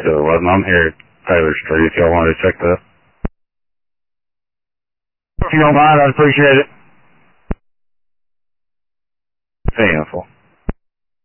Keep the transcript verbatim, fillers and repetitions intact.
two eleven, I'm here at Taylor Street if y'all wanted to check that. If you don't mind, I'd appreciate it. It's a handful.